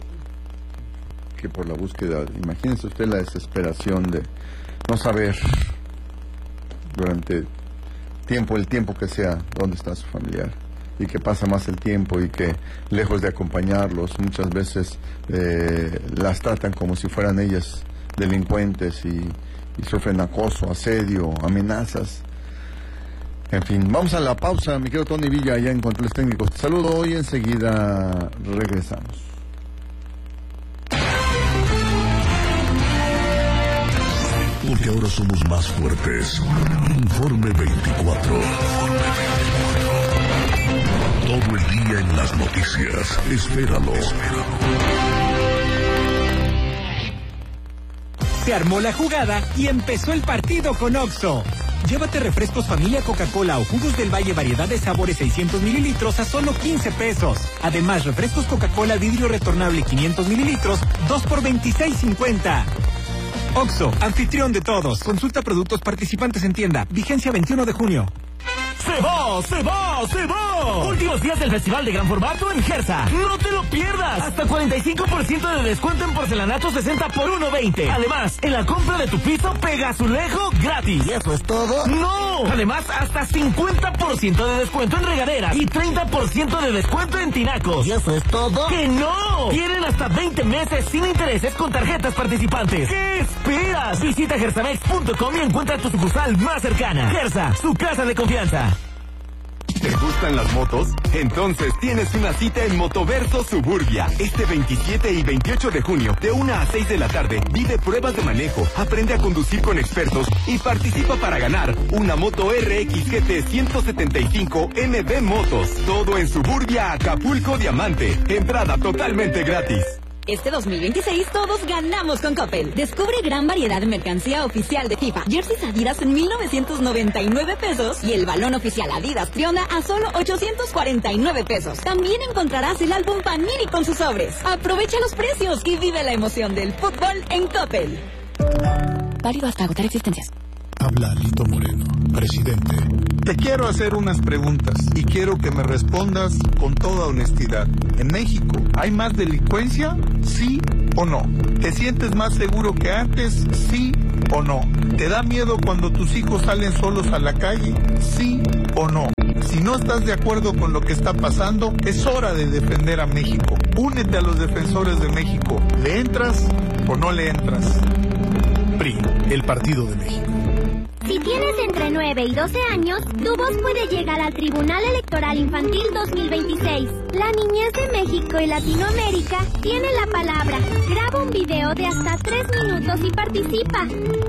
que por la búsqueda. Imagínense usted la desesperación de no saber durante tiempo, el tiempo que sea, dónde está su familiar, y que pasa más el tiempo y que lejos de acompañarlos muchas veces eh, las tratan como si fueran ellas delincuentes y, y sufren acoso, asedio, amenazas. En fin, vamos a la pausa. Mi querido Tony Villa, allá en Controles Técnicos. Te saludo y enseguida regresamos. Porque ahora somos más fuertes. Informe veinticuatro. Todo el día en las noticias. Espéralo. Se armó la jugada y empezó el partido con Oxxo. Llévate refrescos familia Coca-Cola o jugos del Valle variedad de sabores seiscientos mililitros a solo quince pesos. Además, refrescos Coca-Cola vidrio retornable quinientos mililitros, dos por veintiséis cincuenta. Oxxo, anfitrión de todos. Consulta productos participantes en tienda. Vigencia veintiuno de junio. ¡Se va! ¡Se va! ¡Se va! Últimos días del Festival de Gran Formato en Gersa. ¡No te lo pierdas! Hasta cuarenta y cinco por ciento de descuento en porcelanato sesenta por uno veinte. Además, en la compra de tu piso, pega azulejo gratis. ¿Y eso es todo? ¡No! Además, hasta cincuenta por ciento de descuento en regaderas y treinta por ciento de descuento en tinacos. ¿Y eso es todo? ¡Que no! Tienen hasta veinte meses sin intereses con tarjetas participantes. ¿Qué esperas? Visita gersamex punto com y encuentra tu sucursal más cercana. Gersa, su casa de confianza. ¿Te gustan las motos? Entonces tienes una cita en Motoverso Suburbia. Este veintisiete y veintiocho de junio, de una a seis de la tarde, vive pruebas de manejo, aprende a conducir con expertos y participa para ganar una moto R X G T ciento setenta y cinco M B Motos. Todo en Suburbia Acapulco Diamante. Entrada totalmente gratis. Este dos mil veintiséis todos ganamos con Coppel. Descubre gran variedad de mercancía oficial de FIFA. Jerseys Adidas en mil novecientos noventa y nueve pesos y el balón oficial Adidas Triona a solo ochocientos cuarenta y nueve pesos. También encontrarás el álbum Panini con sus sobres. Aprovecha los precios y vive la emoción del fútbol en Coppel. Válido hasta agotar existencias. Habla Lito Moreno, presidente. Te quiero hacer unas preguntas y quiero que me respondas con toda honestidad. ¿En México hay más delincuencia? ¿Sí o no? ¿Te sientes más seguro que antes? ¿Sí o no? ¿Te da miedo cuando tus hijos salen solos a la calle? ¿Sí o no? Si no estás de acuerdo con lo que está pasando, es hora de defender a México. Únete a los defensores de México. ¿Le entras o no le entras? P R I, el Partido de México. Si tienes entre nueve y doce años, tu voz puede llegar al Tribunal Electoral Infantil dos mil veintiséis. La niñez de México y Latinoamérica tiene la palabra. Graba un video de hasta tres minutos y participa.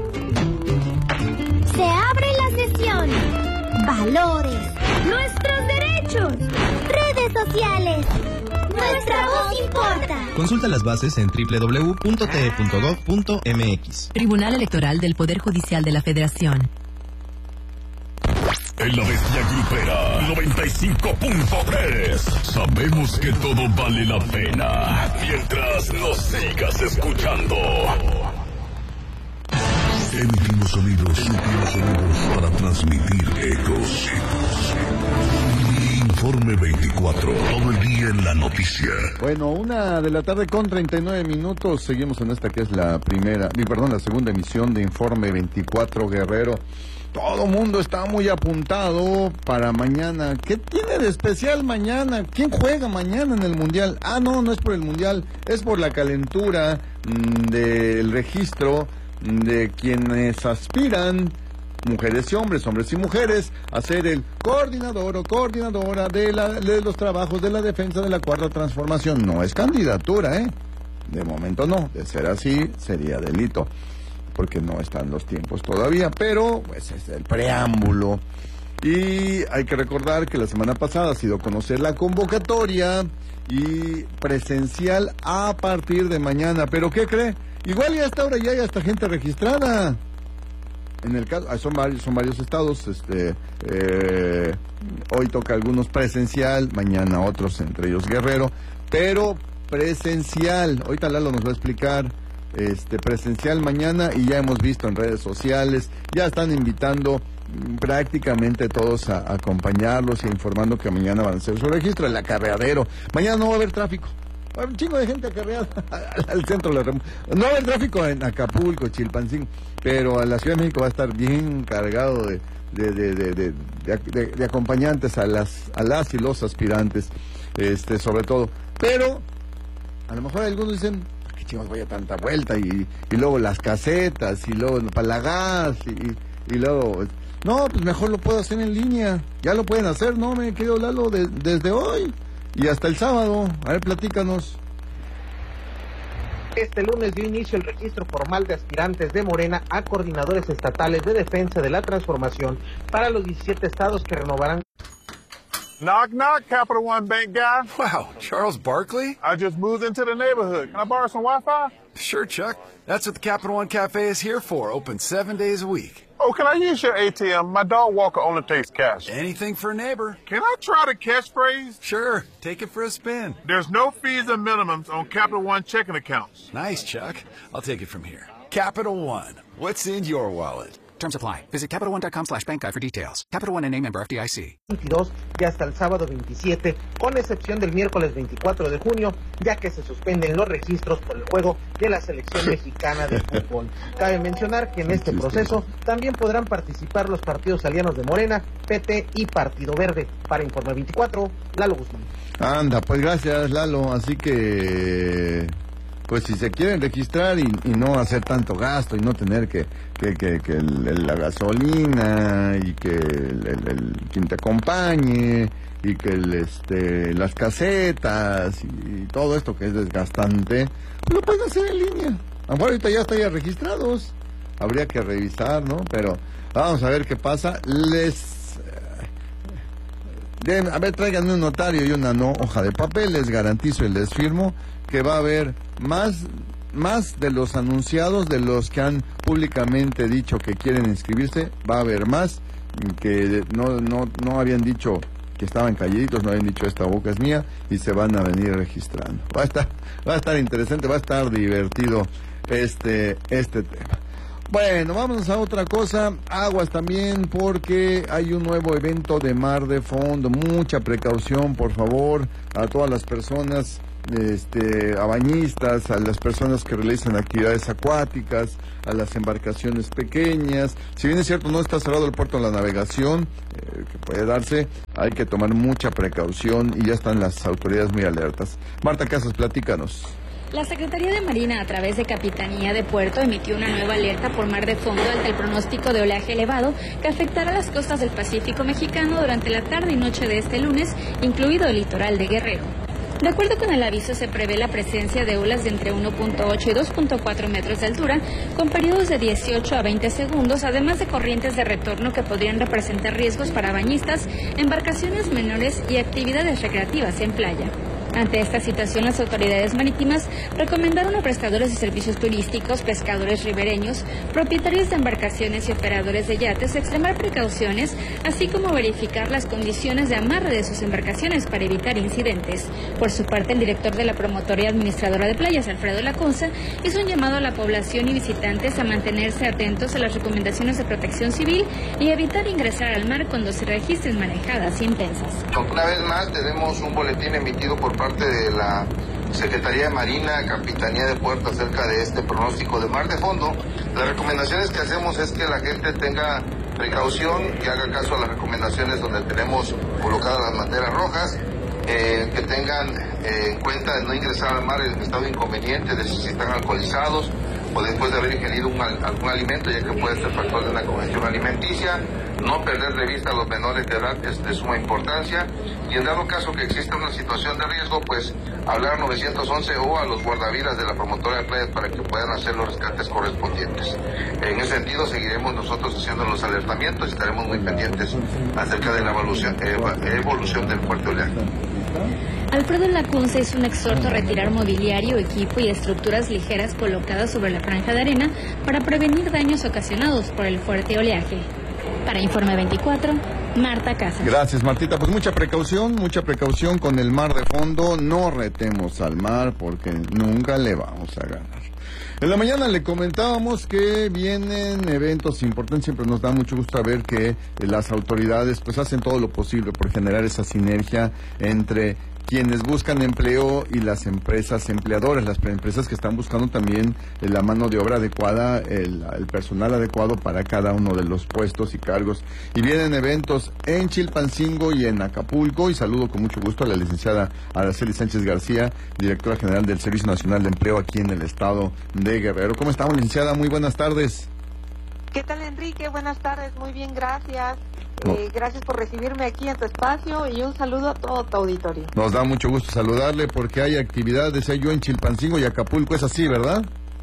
Se abre la sesión. Valores. Nuestros derechos. Redes sociales. Nuestra voz importa. Consulta las bases en doble u doble u doble u punto t e punto gov punto m x. Tribunal Electoral del Poder Judicial de la Federación. En la Bestia Grupera noventa y cinco punto tres. Sabemos que todo vale la pena mientras nos sigas escuchando. Emitimos sonidos, emitimos sonidos para transmitir ecos. Informe veinticuatro, todo el día en la noticia. Bueno, una de la tarde con treinta y nueve minutos. Seguimos en esta que es la primera, perdón, la segunda emisión de Informe veinticuatro Guerrero. Todo mundo está muy apuntado para mañana. ¿Qué tiene de especial mañana? ¿Quién juega mañana en el Mundial? Ah, no, no es por el Mundial, es por la calentura mmm, del registro de quienes aspiran, mujeres y hombres, hombres y mujeres, a ser el coordinador o coordinadora de, la, de los trabajos de la defensa de la Cuarta Transformación. No es candidatura, ¿eh? De momento no. De ser así, sería delito, porque no están los tiempos todavía, pero pues es el preámbulo. Y hay que recordar que la semana pasada ha sido conocer la convocatoria y presencial a partir de mañana. ¿Pero qué cree? Igual ya hasta ahora ya hay hasta gente registrada. En el caso, son varios, son varios estados. Este, eh, hoy toca algunos presencial, mañana otros, entre ellos Guerrero, pero presencial. Ahorita Lalo nos va a explicar. Este, presencial mañana, y ya hemos visto en redes sociales, ya están invitando prácticamente todos a, a acompañarlos y informando que mañana van a hacer su registro. El acarreadero. Mañana no va a haber tráfico. Va a haber un chingo de gente acarreada al centro. No va a haber tráfico en Acapulco, Chilpancingo, pero a la Ciudad de México va a estar bien cargado de, de, de, de, de, de, de, de acompañantes a las, a las y los aspirantes, este, sobre todo. Pero a lo mejor algunos dicen, ¿qué chingos voy a tanta vuelta? Y, y luego las casetas, y luego para la gas, y, y luego... No, pues mejor lo puedo hacer en línea. Ya lo pueden hacer, ¿no, mi querido Lalo? De, desde hoy y hasta el sábado. A ver, platícanos. Este lunes dio inicio el registro formal de aspirantes de Morena a coordinadores estatales de defensa de la transformación para los diecisiete estados que renovarán. Knock, knock, Capital One Bank guy. Wow, Charles Barkley? I just moved into the neighborhood. Can I borrow some Wi-Fi? Sure, Chuck. That's what the Capital One Cafe is here for, open seven days a week. Oh, can I use your A T M? My dog Walker only takes cash. Anything for a neighbor. Can I try the catchphrase? Sure, take it for a spin. There's no fees and minimums on Capital One checking accounts. Nice, Chuck. I'll take it from here. Capital One, what's in your wallet? Terms apply. Visit Capital One dot com slash bank guide for details. Capital One N A member F D I C. veintidós y hasta el sábado veintisiete, con excepción del miércoles veinticuatro de junio, ya que se suspenden los registros por el juego de la selección mexicana de fútbol. Cabe mencionar que en este proceso también podrán participar los partidos aliados de Morena, P T y Partido Verde. Para Informe veinticuatro, Lalo Guzmán. Anda, pues gracias, Lalo. Así que... pues si se quieren registrar y, y no hacer tanto gasto y no tener que, que, que, que el, el, la gasolina y que el, el, el, quien te acompañe y que el, este, las casetas y, y todo esto que es desgastante, pues lo pueden hacer en línea. A lo mejor ahorita ya están ya registrados, habría que revisar, ¿no? Pero vamos a ver qué pasa. Les... Den, a ver, tráiganme un notario y una no hoja de papel, les garantizo y les firmo que va a haber más, más de los anunciados, de los que han públicamente dicho que quieren inscribirse, va a haber más, que no, no, no habían dicho que estaban calladitos, no habían dicho esta boca es mía, y se van a venir registrando. Va a estar, va a estar interesante, va a estar divertido este, este tema. Bueno, vámonos a otra cosa, aguas también, porque hay un nuevo evento de mar de fondo. Mucha precaución, por favor, a todas las personas, este, a bañistas, a las personas que realizan actividades acuáticas, a las embarcaciones pequeñas. Si bien es cierto, no está cerrado el puerto de la navegación, eh, que puede darse, hay que tomar mucha precaución y ya están las autoridades muy alertas. Marta Casas, platícanos. La Secretaría de Marina, a través de Capitanía de Puerto, emitió una nueva alerta por mar de fondo ante el pronóstico de oleaje elevado que afectará las costas del Pacífico mexicano durante la tarde y noche de este lunes, incluido el litoral de Guerrero. De acuerdo con el aviso, se prevé la presencia de olas de entre uno punto ocho y dos punto cuatro metros de altura, con periodos de dieciocho a veinte segundos, además de corrientes de retorno que podrían representar riesgos para bañistas, embarcaciones menores y actividades recreativas en playa. Ante esta situación, las autoridades marítimas recomendaron a prestadores de servicios turísticos, pescadores ribereños, propietarios de embarcaciones y operadores de yates extremar precauciones, así como verificar las condiciones de amarre de sus embarcaciones para evitar incidentes. Por su parte, el director de la Promotoría Administradora de Playas, Alfredo Lacunza, hizo un llamado a la población y visitantes a mantenerse atentos a las recomendaciones de protección civil y evitar ingresar al mar cuando se registren marejadas intensas. Una vez más, tenemos un boletín emitido por parte de la Secretaría de Marina, Capitanía de Puerto acerca de este pronóstico de mar de fondo. Las recomendaciones que hacemos es que la gente tenga precaución, que haga caso a las recomendaciones donde tenemos colocadas las banderas rojas, eh, que tengan eh, en cuenta de no ingresar al mar en estado inconveniente, de si están alcoholizados o después de haber ingerido un, algún alimento, ya que puede ser factor de una congestión alimenticia. No perder de vista a los menores de edad es de suma importancia, y en dado caso que exista una situación de riesgo, pues hablar a nueve once o a los guardavidas de la promotora de playas para que puedan hacer los rescates correspondientes. En ese sentido, seguiremos nosotros haciendo los alertamientos y estaremos muy pendientes acerca de la evolución, evolución del fuerte oleaje. Alfredo Lacunza hizo un exhorto a retirar mobiliario, equipo y estructuras ligeras colocadas sobre la franja de arena para prevenir daños ocasionados por el fuerte oleaje. Para Informe veinticuatro, Marta Casas. Gracias, Martita. Pues mucha precaución, mucha precaución con el mar de fondo. No retemos al mar porque nunca le vamos a ganar. En la mañana le comentábamos que vienen eventos importantes. Siempre nos da mucho gusto saber que las autoridades pues hacen todo lo posible por generar esa sinergia entre quienes buscan empleo y las empresas empleadoras, las empresas que están buscando también la mano de obra adecuada, el, el personal adecuado para cada uno de los puestos y cargos. Y vienen eventos en Chilpancingo y en Acapulco, y saludo con mucho gusto a la licenciada Araceli Sánchez García, directora general del Servicio Nacional de Empleo aquí en el estado de Guerrero. ¿Cómo estamos, licenciada? Muy buenas tardes. ¿Qué tal, Enrique? Buenas tardes, muy bien, gracias. Eh, gracias por recibirme aquí en tu espacio y un saludo a todo tu auditorio. Nos da mucho gusto saludarle porque hay actividades, decía yo, en Chilpancingo y Acapulco, ¿es así, verdad?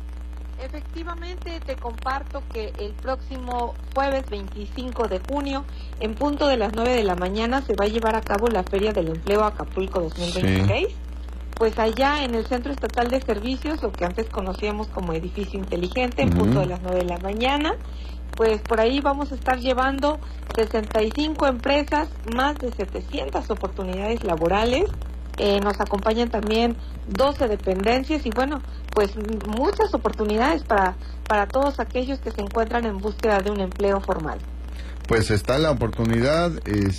Efectivamente, te comparto que el próximo jueves veinticinco de junio, en punto de las nueve de la mañana, se va a llevar a cabo la Feria del Empleo Acapulco dos mil veintiséis. Sí. Pues allá en el Centro Estatal de Servicios, lo que antes conocíamos como Edificio Inteligente, en uh-huh. punto de las nueve de la mañana, pues por ahí vamos a estar llevando sesenta y cinco empresas, más de setecientas oportunidades laborales. Eh, nos acompañan también doce dependencias y bueno, pues muchas oportunidades para, para todos aquellos que se encuentran en búsqueda de un empleo formal. Pues está la oportunidad,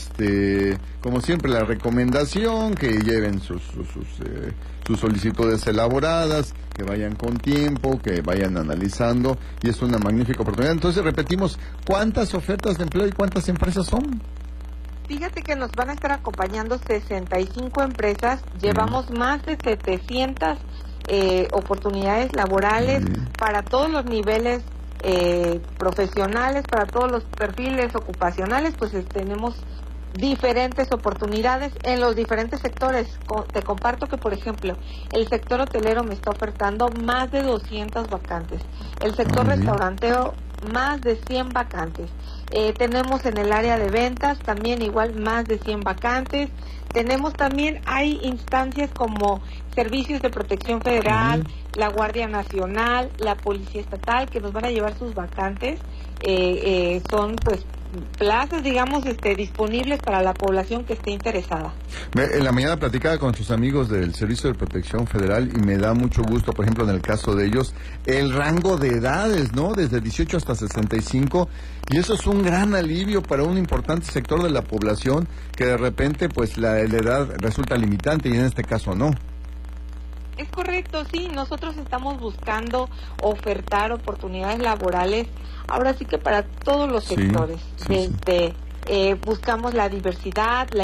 este, como siempre, la recomendación, que lleven sus, sus, sus, eh, sus solicitudes elaboradas, que vayan con tiempo, que vayan analizando, y es una magnífica oportunidad. Entonces, repetimos, ¿cuántas ofertas de empleo y cuántas empresas son? Fíjate que nos van a estar acompañando sesenta y cinco empresas, llevamos mm. más de setecientas eh, oportunidades laborales mm. para todos los niveles Eh, profesionales, para todos los perfiles ocupacionales, pues eh, tenemos diferentes oportunidades en los diferentes sectores. Co- te comparto que, por ejemplo, el sector hotelero me está ofertando más de doscientas vacantes, el sector uh-huh. restaurantero más de cien vacantes, eh, tenemos en el área de ventas también igual más de cien vacantes, tenemos también, hay instancias como Servicios de Protección Federal, uh-huh. la Guardia Nacional, la Policía Estatal, que nos van a llevar sus vacantes, eh, eh, son pues plazas, digamos, este, disponibles para la población que esté interesada. En la mañana platicaba con tus amigos del Servicio de Protección Federal y me da mucho gusto, por ejemplo, en el caso de ellos, el rango de edades, ¿no? Desde dieciocho hasta sesenta y cinco, y eso es un gran alivio para un importante sector de la población que de repente, pues, la, la edad resulta limitante y en este caso no. Es correcto, sí, nosotros estamos buscando ofertar oportunidades laborales, ahora sí que para todos los sectores, sí, sí, desde sí. eh, buscamos la diversidad, la